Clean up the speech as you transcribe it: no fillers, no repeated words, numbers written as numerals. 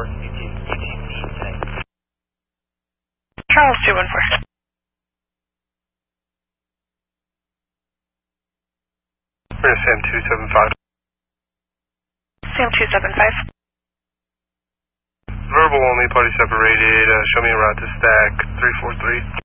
for UTC today. Charles 214. We're Sam 275. Sam 275. Verbal only, party separated. Show me a route to stack 343.